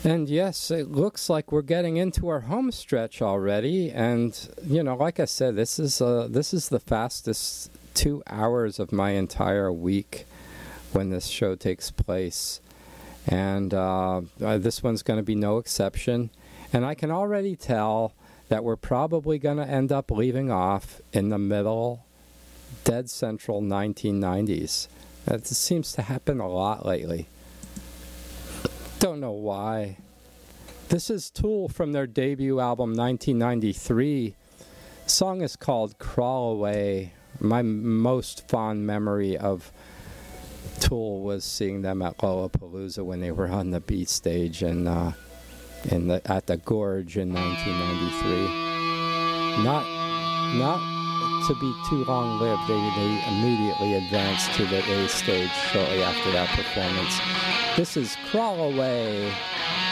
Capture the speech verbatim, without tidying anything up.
And yes, it looks like we're getting into our home stretch already. And, you know, like I said, this is uh, this is the fastest two hours of my entire week when this show takes place. And uh, uh, this one's going to be no exception. And I can already tell that we're probably going to end up leaving off in the middle, dead central nineteen nineties. That seems to happen a lot lately. Don't know why. This is Tool from their debut album nineteen ninety-three. The song is called Crawl Away. My most fond memory of Tool was seeing them at Lollapalooza when they were on the B stage and uh, in the at the Gorge in nineteen ninety-three. Not not to be too long-lived, they, they immediately advanced to the A stage shortly after that performance. This is Crawl Away.